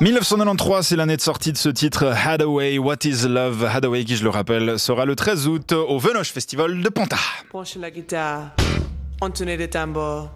1993, c'est l'année de sortie de ce titre Hadaway, What is Love. Hadaway, qui je le rappelle, sera le 13 août au Venoche Festival de Panta. Penche la guitare, entonner des tambours.